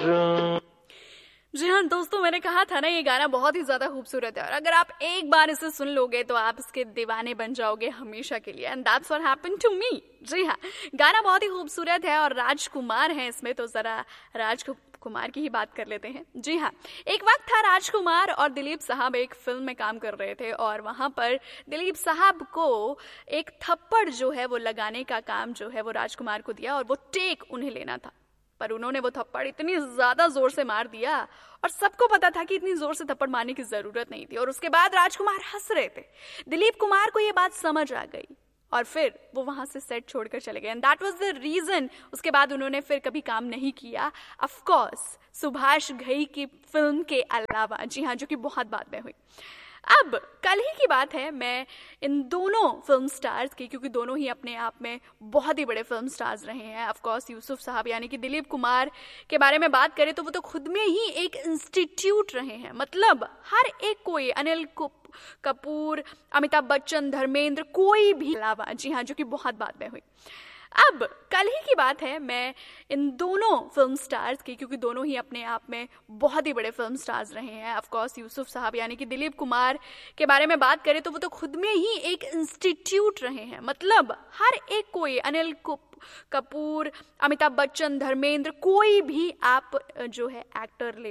जी हाँ दोस्तों, मैंने कहा था ना ये गाना बहुत ही ज्यादा खूबसूरत है और अगर आप एक बार इसे सुन लोगे तो आप इसके दीवाने बन जाओगे हमेशा के लिए। And that's what happened to me. जी हाँ, गाना बहुत ही खूबसूरत है और राजकुमार हैं इसमें, तो जरा राजकुमार की ही बात कर लेते हैं। जी हाँ, एक वक्त था राजकुमार और दिलीप साहब एक फिल्म में काम कर रहे थे और वहां पर दिलीप साहब को एक थप्पड़ जो है वो लगाने का काम जो है वो राजकुमार को दिया और वो टेक उन्हें लेना था। पर उन्होंने वो थप्पड़ इतनी ज्यादा जोर से मार दिया और सबको पता था कि इतनी जोर से थप्पड़ मारने की जरूरत नहीं थी। और उसके बाद राजकुमार हंस रहे थे। दिलीप कुमार को ये बात समझ आ गई और फिर वो वहां से सेट छोड़कर चले गए। And that was the reason उसके बाद उन्होंने फिर कभी काम नहीं किया, ऑफ कोर्स सुभाष घई की फिल्म के अलावा। जी हाँ, जो कि बहुत बाद में हुई। अब कल ही की बात है, मैं इन दोनों फिल्म स्टार्स की, क्योंकि दोनों ही अपने आप में बहुत ही बड़े फिल्म स्टार्स रहे हैं, ऑफ कोर्स यूसुफ साहब यानी कि दिलीप कुमार के बारे में बात करें तो वो तो खुद में ही एक इंस्टीट्यूट रहे हैं। मतलब हर एक कोई, अनिल कपूर, अमिताभ बच्चन, धर्मेंद्र, कोई भी अलावा। जी हाँ, जो कि बहुत बाद में हुई। अब कल ही की बात है, मैं इन दोनों फिल्म स्टार्स की, क्योंकि दोनों ही अपने आप में बहुत ही बड़े फिल्म स्टार्स रहे हैं, ऑफ कोर्स यूसुफ साहब यानी कि दिलीप कुमार के बारे में बात करें तो वो तो खुद में ही एक इंस्टीट्यूट रहे हैं। मतलब हर एक कोई, अनिल कपूर, अमिताभ बच्चन, धर्मेंद्र, कोई भी आप जो है एक्टर ले